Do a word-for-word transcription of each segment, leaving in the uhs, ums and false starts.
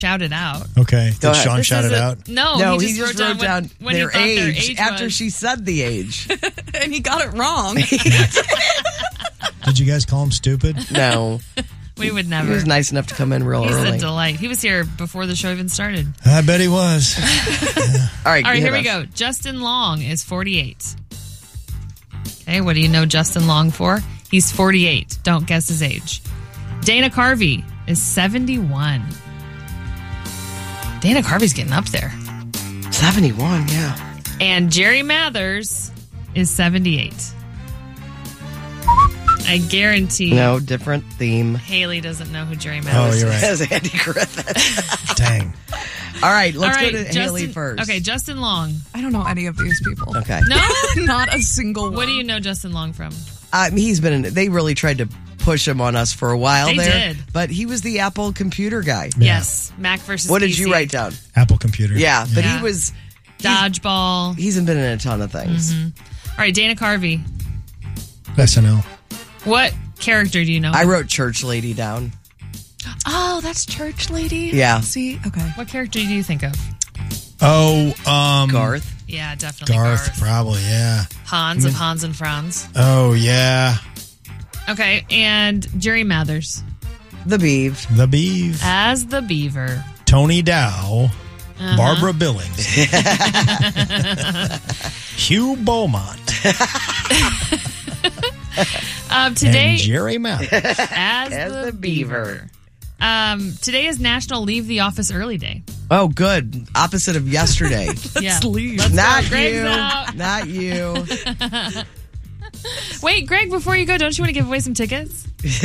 shout it out. Okay. Go Did ahead. Sean This shout is it a- out? No, No, he he just, just wrote, wrote down, down when, when their, he thought age their age after was. she said the age. And he got it wrong. Did you guys call him stupid? No. We would He never. was nice enough to come in real He's early. a delight. He was here before the show even started. I bet he was. All right, All right, hit here we us. go. Justin Long is forty-eight. Okay, what do you know Justin Long for? He's forty-eight. Don't guess his age. Dana Carvey is seventy-one. Dana Carvey's getting up there. seventy-one, yeah. And Jerry Mathers is seventy-eight. I guarantee No, different theme. Haley doesn't know who Jerry Oh, Mathers you're is. right. As Andy Griffith. Dang. All right, let's All right, go to Justin, Haley first. Okay, Justin Long. I don't know any of these people. Okay. No? Not a single one. What do you know Justin Long from? Um, he's been. In, they really tried to push him on us for a while They there, did. but he was the Apple computer guy. Yes, Mac versus What did P C. you write down? Apple computer. Yeah, but Yeah. he was. Dodgeball. He's been in a ton of things. All right, Dana Carvey. S N L. What character do you know? I wrote church lady down. Oh, that's Church Lady? Yeah. See? Okay. What character do you think of? Oh, um. Garth. Yeah, definitely Garth, Garth. probably, yeah. Hans of Hans and Franz. Oh, yeah. Okay, and Jerry Mathers The Beeve. The Beeve. as the Beaver. Tony Dow. Uh-huh. Barbara Billings. Hugh Beaumont. Um, today, And Jerry Mathers. as, As the, the Beaver. Um, today is National Leave the Office Early Day. Oh, good. Opposite of yesterday. yeah. leave. Let's Not go. Greg's you. out. Not you. Wait, Greg, before you go, don't you want to give away some tickets?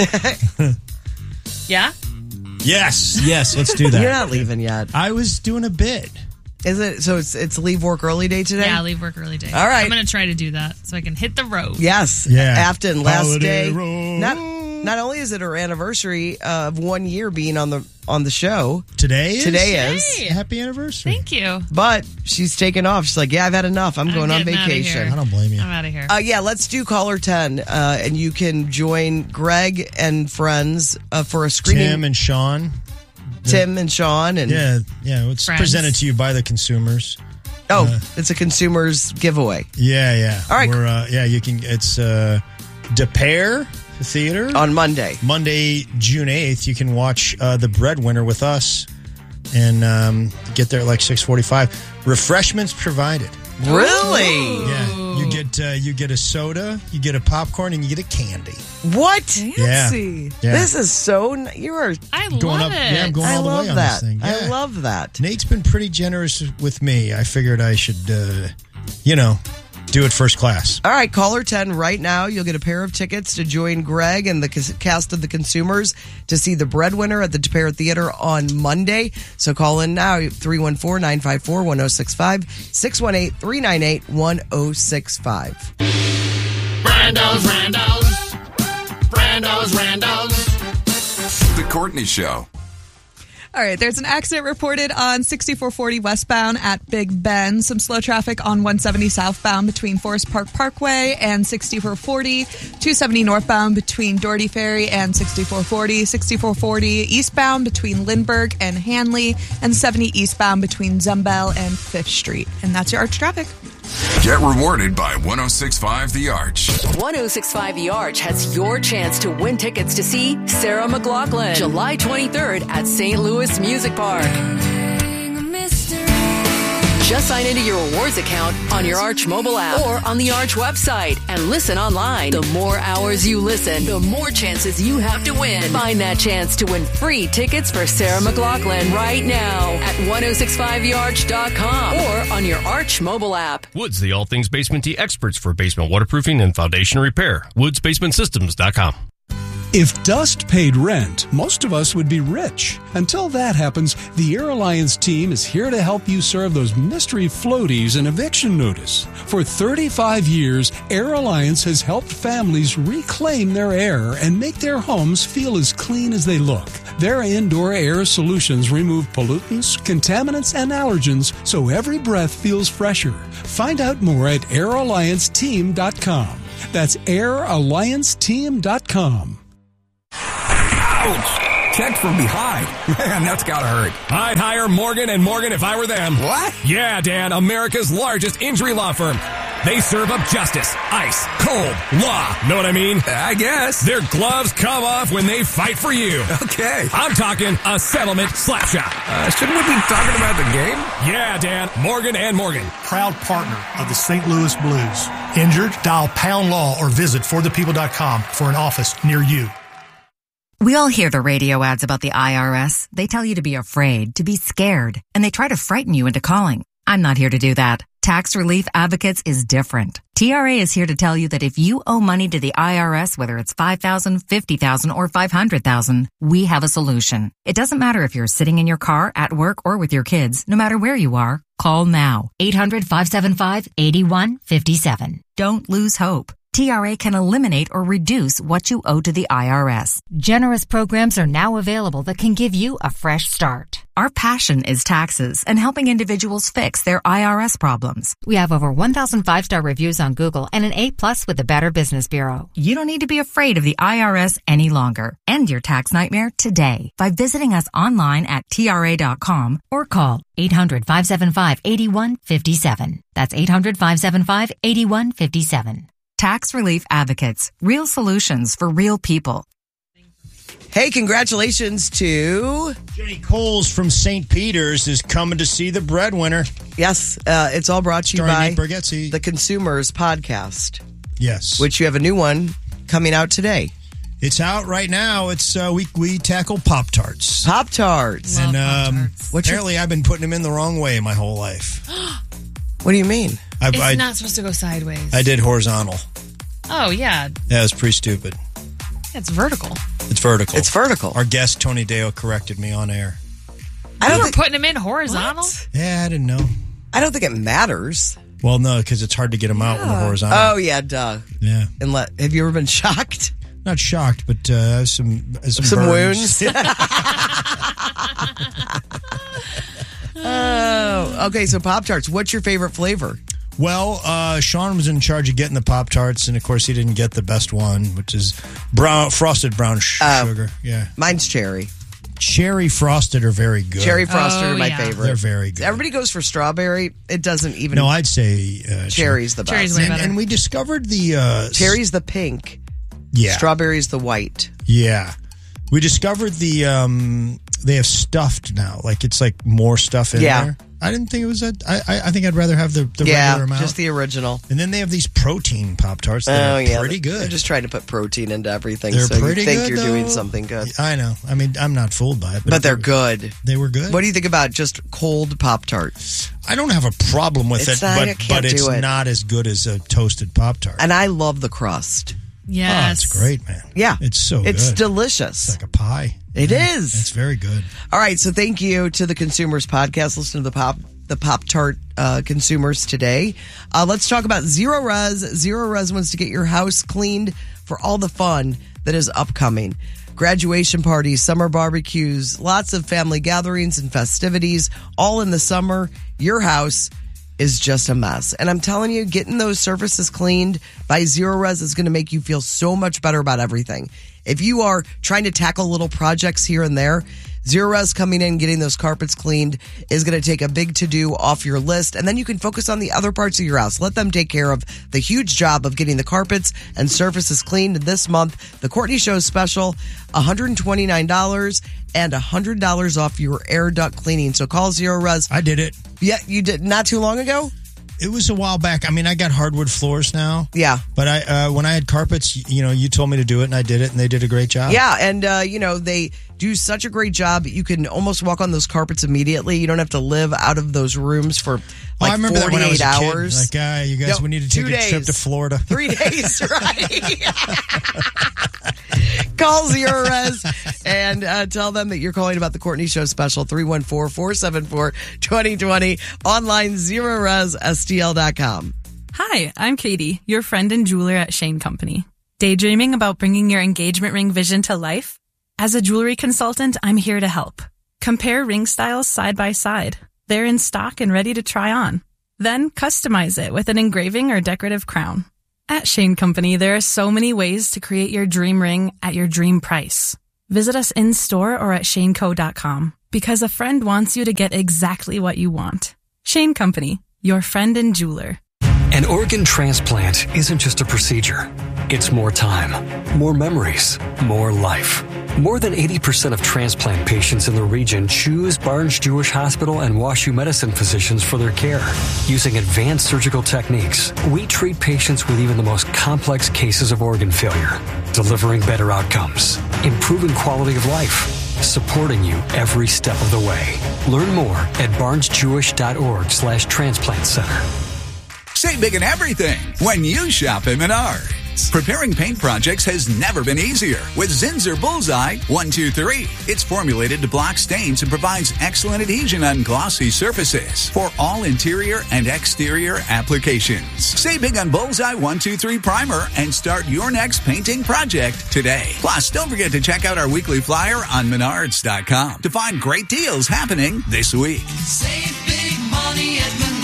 yeah? Yes, yes, let's do that. You're not leaving yet. I was doing a bit. Is it? So it's it's leave work early day today? Yeah, leave work early day. All right. I'm going to try to do that so I can hit the road. Yes. Yeah. Afton, last Holiday day. road. Not not only is it her anniversary of one year being on the on the show, Today is? today is, Hey. Happy anniversary. Thank you. but she's taking off. She's like, yeah, I've had enough. I'm going on getting outta vacation. here. I don't blame you. I'm out of here. Uh, yeah, let's do caller ten, uh, and you can join Greg and friends uh, for a screening. Tim and Sean. Tim and Sean, and Yeah, yeah. It's Friends. presented to you by the consumers. oh, uh, it's a consumer's giveaway Yeah, yeah. All right. We're, uh, yeah, you can. It's uh, De Pere Theater on Monday. Monday, June eighth. You can watch uh, The Breadwinner with us, and um, get there at like six forty-five. Refreshments provided. Really? Yeah, you get uh, you get a soda, you get a popcorn, and you get a candy. What? Fancy. Yeah. This is so. n- You are. I Going love up- it. yeah, I'm going I all the love way on that. this thing. I Yeah. love that. Nate's been pretty generous with me. I figured I should, uh, you know, do it first class. All right, caller ten right now. You'll get a pair of tickets to join Greg and the cas- cast of The Consumers to see The Breadwinner at the DePere Theater on Monday. So call in now, three one four, nine five four, one oh six five, six one eight, three nine eight, one oh six five. Brando's, Randos. Brando's, Randos. The Courtney Show. All right, there's an accident reported on sixty-four forty westbound at Big Bend. Some slow traffic on one seventy southbound between Forest Park Parkway and sixty-four forty. two seventy northbound between Doherty Ferry and sixty-four forty. sixty-four forty eastbound between Lindbergh and Hanley. And seventy eastbound between Zumbell and Fifth Street. And that's your arch traffic. Get rewarded by one oh six point five The Arch. one oh six point five The Arch has your chance to win tickets to see Sarah McLachlan July twenty-third at Saint Louis Music Park. Just sign into your rewards account on your Arch mobile app or on the Arch website and listen online. The more hours you listen, the more chances you have to win. Find that chance to win free tickets for Sarah McLachlan right now at ten sixty-five the arch dot com or on your Arch mobile app. Woods, the all things basement tea experts for basement waterproofing and foundation repair. woods basement systems dot com. If dust paid rent, most of us would be rich. Until that happens, the Air Alliance team is here to help you serve those mystery floaties and eviction notice. For thirty-five years, Air Alliance has helped families reclaim their air and make their homes feel as clean as they look. Their indoor air solutions remove pollutants, contaminants, and allergens so every breath feels fresher. Find out more at air alliance team dot com. That's air alliance team dot com. Ouch! checked from behind. Man, that's gotta hurt. I'd hire Morgan and Morgan if I were them. What? Yeah, Dan, America's largest injury law firm. They serve up justice, ice, cold, law. Know what I mean? I guess. Their gloves come off when they fight for you. Okay. I'm talking a settlement slap shot. Uh, shouldn't we be talking about the game? Yeah, Dan, Morgan and Morgan. Proud partner of the Saint Louis Blues. Injured? Dial Pound Law or visit for the people dot com for an office near you. We all hear the radio ads about the I R S. They tell you to be afraid, to be scared, and they try to frighten you into calling. I'm not here to do that. Tax Relief Advocates is different. T R A is here to tell you that if you owe money to the I R S, whether it's five thousand dollars, fifty thousand dollars, or five hundred thousand dollars, we have a solution. It doesn't matter if you're sitting in your car, at work, or with your kids. No matter where you are, call now. eight hundred, five seven five, eight one five seven. Don't lose hope. T R A can eliminate or reduce what you owe to the I R S. Generous programs are now available that can give you a fresh start. Our passion is taxes and helping individuals fix their I R S problems. We have over one thousand five-star reviews on Google and an A plus with the Better Business Bureau. You don't need to be afraid of the I R S any longer. End your tax nightmare today by visiting us online at T R A dot com or call eight hundred, five seven five, eight one five seven. That's eight hundred, five seven five, eight one five seven. Tax Relief Advocates. Real solutions for real people. Hey, congratulations to... Jenny Coles from Saint Peter's is coming to see the breadwinner. Yes, uh, it's all brought to you Starring by Nick Bargatze. the Consumers Podcast. Yes. Which you have a new one coming out today. It's out right now. It's uh, we we tackle Pop-Tarts. Pop-Tarts. And um, Pop-Tarts. What's apparently your... I've been putting them in the wrong way my whole life. What do you mean? I, it's I, not supposed to go sideways. I did horizontal. Oh, yeah. Yeah, it was pretty stupid. It's vertical. It's vertical. It's vertical. Our guest, Tony Deo, corrected me on air. I don't you were think... putting them in horizontal? What? Yeah, I didn't know. I don't think it matters. Well, no, because it's hard to get them out when they're horizontal. Oh, yeah, duh. Yeah. And let, have you ever been shocked? Not shocked, but uh, some some, Some burns. wounds? Oh, okay, so Pop-Tarts. What's your favorite flavor? Well, uh, Sean was in charge of getting the Pop-Tarts, and of course he didn't get the best one, which is brown frosted brown sh- Uh, sugar. Yeah, Mine's cherry. Cherry frosted are very good. Cherry frosted Oh, are my yeah. favorite. They're very good. Everybody goes for strawberry. It doesn't even. No, I'd say uh, cherry's the best. Cherry's way And, better. and we discovered the uh, Cherry's the pink. Yeah, Strawberry's the white. yeah. We discovered the um, they have stuffed now. Like it's like more stuff in Yeah. there. I didn't think it was that. I, I I think I'd rather have the, the yeah, regular amount. just the original. And then they have these protein Pop-Tarts that Oh are yeah, pretty good. They're just trying to put protein into everything, They're so pretty you think good, you're doing though. something good. I know. I mean, I'm not fooled by it. But if they're they- good. They were good. What do you think about just cold Pop-Tarts? I don't have a problem with It's it, not- I but can't but it's do it. not as good as a toasted Pop-Tart. And I love the crust. Yes. Oh, it's great, man. Yeah. It's so It's good. delicious. It's like a pie. It Yeah, is. It's very good. All right, so thank you to the Consumers Podcast. Listen to the Pop the Pop-Tart uh, consumers today. Uh, let's talk about Zero Res. Zero Res wants to get your house cleaned for all the fun that is upcoming. Graduation parties, summer barbecues, lots of family gatherings and festivities, all in the summer. Your house is just a mess. And I'm telling you, getting those surfaces cleaned by Zero Res is going to make you feel so much better about everything. If you are trying to tackle little projects here and there, Zero Res coming in, getting those carpets cleaned is going to take a big to-do off your list, and then you can focus on the other parts of your house. Let them take care of the huge job of getting the carpets and surfaces cleaned. This month, the Courtney Show special, one hundred twenty-nine dollars and one hundred dollars off your air duct cleaning. So call Zero Res. I did it. Yeah, you did not too long ago? It was a while back. I mean, I got hardwood floors now. Yeah. But I uh, when I had carpets, you know, you told me to do it, and I did it, and they did a great job. Yeah, and, uh, you know, they do such a great job. You can almost walk on those carpets immediately. You don't have to live out of those rooms for Oh, like I remember that when I was forty-eight a kid. hours. Like, uh, you guys, No, we need to take two a trip days. to Florida. Three days, right? Call Zero Res and uh, tell them that you're calling about the Courtney Show special, three one four, four seven four, two zero two zero. Online, zero res s t l dot com. Hi, I'm Katie, your friend and jeweler at Shane Company. Daydreaming about bringing your engagement ring vision to life? As a jewelry consultant, I'm here to help. Compare ring styles side by side. They're in stock and ready to try on. Then customize it with an engraving or decorative crown. At Shane Company, there are so many ways to create your dream ring at your dream price. Visit us in-store or at shane co dot com because a friend wants you to get exactly what you want. Shane Company, your friend and jeweler. An organ transplant isn't just a procedure. It's more time, more memories, more life. More than eighty percent of transplant patients in the region choose Barnes-Jewish Hospital and WashU Medicine physicians for their care. Using advanced surgical techniques, we treat patients with even the most complex cases of organ failure, delivering better outcomes, improving quality of life, supporting you every step of the way. Learn more at barnesjewish.org slash transplant center. Save big in everything when you shop at Menards. Preparing paint projects has never been easier with Zinsser Bullseye one two three. It's formulated to block stains and provides excellent adhesion on glossy surfaces for all interior and exterior applications. Save big on Bullseye one two three Primer and start your next painting project today. Plus, don't forget to check out our weekly flyer on menards dot com to find great deals happening this week. Save big money at Menards.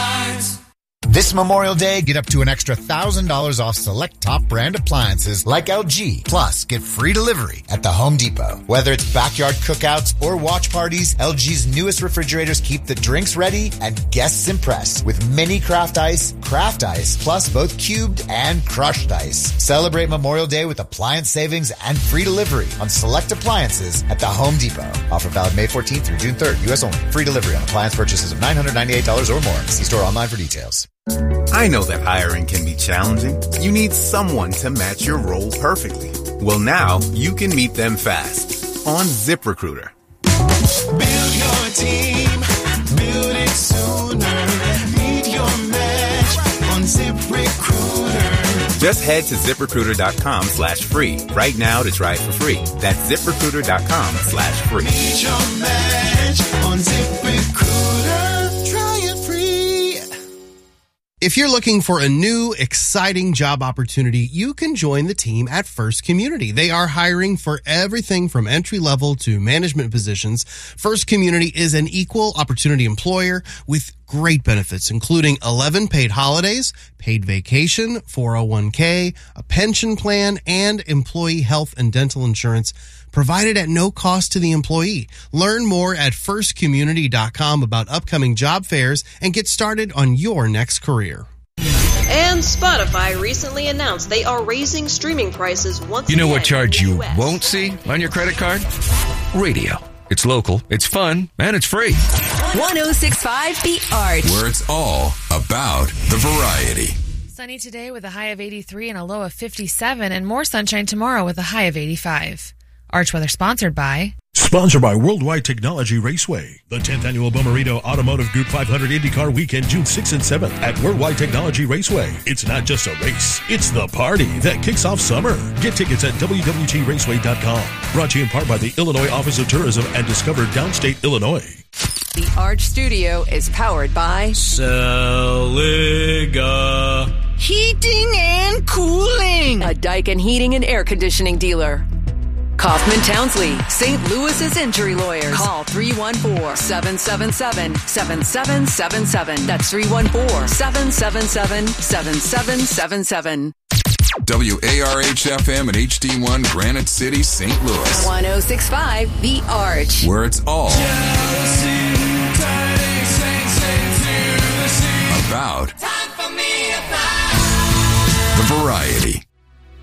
This Memorial Day, get up to an extra one thousand dollars off select top brand appliances like L G. Plus, get free delivery at the Home Depot. Whether it's backyard cookouts or watch parties, L G's newest refrigerators keep the drinks ready and guests impressed with mini craft ice, craft ice, plus both cubed and crushed ice. Celebrate Memorial Day with appliance savings and free delivery on select appliances at the Home Depot. Offer valid May fourteenth through June third. U S only. Free delivery on appliance purchases of nine hundred ninety-eight dollars or more. See store online for details. I know that hiring can be challenging. You need someone to match your role perfectly. Well, now you can meet them fast on ZipRecruiter. Build your team, build it sooner. Meet your match on ZipRecruiter. Just head to ZipRecruiter.com slash free right now to try it for free. That's ZipRecruiter.com slash free. Meet your match on ZipRecruiter. Try it free. If you're looking for a new, exciting job opportunity, you can join the team at First Community. They are hiring for everything from entry-level to management positions. First Community is an equal opportunity employer with great benefits, including eleven paid holidays, paid vacation, four oh one k, a pension plan, and employee health and dental insurance provided at no cost to the employee. Learn more at first community dot com about upcoming job fairs and get started on your next career. And Spotify recently announced they are raising streaming prices once again. You know what charge in the you U S. won't see on your credit card? Radio. It's local, it's fun, and it's free. one oh six point five The Arch. Where it's all about the variety. Sunny today with a high of eighty-three and a low of fifty-seven, and more sunshine tomorrow with a high of eighty-five. Arch Weather sponsored by... Sponsored by Worldwide Technology Raceway. The tenth Annual Bomarito Automotive Group five hundred IndyCar Weekend, June sixth and seventh at Worldwide Technology Raceway. It's not just a race, it's the party that kicks off summer. Get tickets at w w t raceway dot com. Brought to you in part by the Illinois Office of Tourism and Discover Downstate Illinois. The Arch Studio is powered by... Celiga Heating and Cooling. A Daikin Heating and Air Conditioning dealer. Kaufman Townsley, Saint Louis's injury lawyers. Call three one four, seven seven seven, seven seven seven seven. That's three one four, seven seven seven, seven seven seven seven. W A R H F M and H D one Granite City, Saint Louis. one oh six point five The Arch. Where it's all about the variety.